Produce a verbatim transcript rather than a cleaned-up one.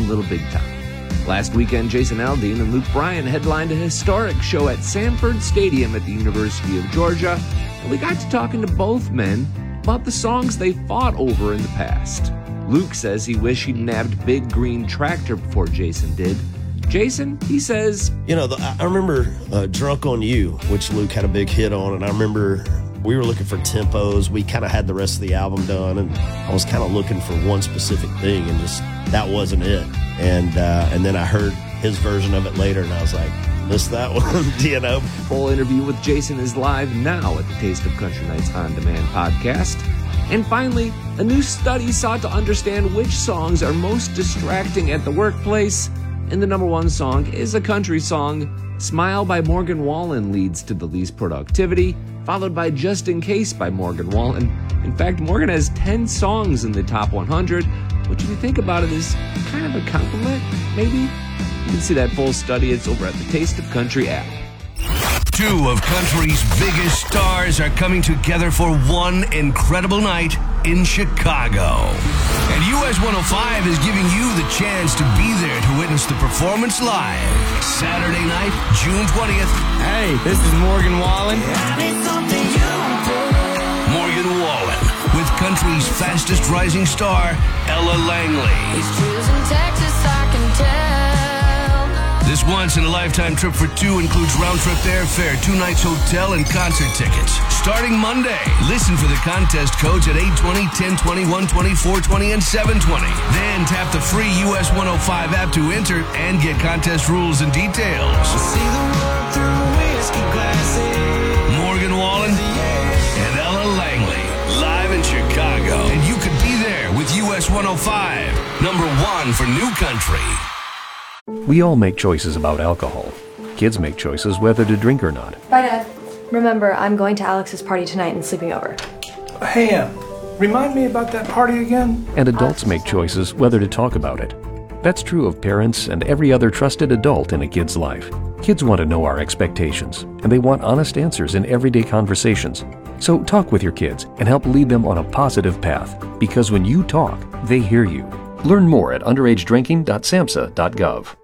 Little Big Town. Last weekend, Jason Aldean and Luke Bryan headlined a historic show at Sanford Stadium at the University of Georgia, and we got to talking to both men about the songs they fought over in the past. Luke says he wished he'd nabbed Big Green Tractor before Jason did. Jason, he says, You know, the, I remember uh, Drunk on You, which Luke had a big hit on, and I remember we were looking for tempos. We kind of had the rest of the album done, and I was kind of looking for one specific thing, and just that wasn't it. And uh, and then I heard his version of it later, and I was like, missed that one, you know? Full interview with Jason is live now at the Taste of Country Nights On Demand podcast. And finally, a new study sought to understand which songs are most distracting at the workplace. And the number one song is a country song. Smile by Morgan Wallen leads to the least productivity, followed by Just in Case by Morgan Wallen. In fact, Morgan has ten songs in the top one hundred, which if you think about it is kind of a compliment, maybe? You can see that full study. It's over at the Taste of Country app. Two of country's biggest stars are coming together for one incredible night in Chicago. And U S one oh five is giving you the chance to be there to witness the performance live. Saturday night, June twentieth. Hey, this is Morgan Wallen. Morgan Wallen with country's fastest rising star, Ella Langley. He's choosing Texas, I can tell. This once-in-a-lifetime trip for two includes round-trip airfare, two nights hotel, and concert tickets. Starting Monday, listen for the contest codes at eight twenty, ten twenty, one twenty, four twenty, and seven twenty. Then tap the free U S one oh five app to enter and get contest rules and details. See the world through whiskey glasses. Morgan Wallen and Ella Langley, live in Chicago. And you could be there with U S one oh five, number one for new country. We all make choices about alcohol. Kids make choices whether to drink or not. Bye, Dad. Remember, I'm going to Alex's party tonight and sleeping over. Hey, Em, remind me about that party again? And adults make choices whether to talk about it. That's true of parents and every other trusted adult in a kid's life. Kids want to know our expectations, and they want honest answers in everyday conversations. So talk with your kids and help lead them on a positive path, because when you talk, they hear you. Learn more at underage drinking dot samhsa dot gov.